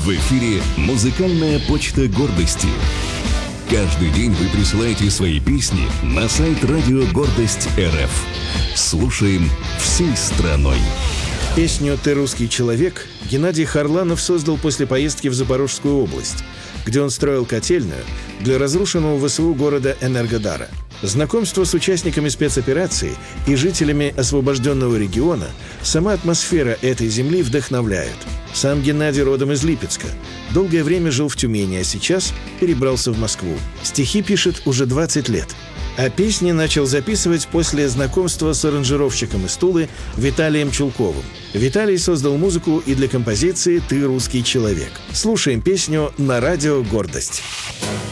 В эфире «Музыкальная почта гордости». Каждый день вы присылаете свои песни на сайт «Радио Гордость РФ». Слушаем всей страной. Песню «Ты русский человек» Геннадий Харланов создал после поездки в Запорожскую область, где он строил котельную для разрушенного ВСУ города Энергодара. Знакомство с участниками спецоперации и жителями освобожденного региона, сама атмосфера этой земли вдохновляет. Сам Геннадий родом из Липецка. Долгое время жил в Тюмени, а сейчас перебрался в Москву. Стихи пишет уже 20 лет. А песни начал записывать после знакомства с аранжировщиком из Тулы Виталием Чулковым. Виталий создал музыку и для композиции «Ты русский человек». Слушаем песню на радио «Гордость».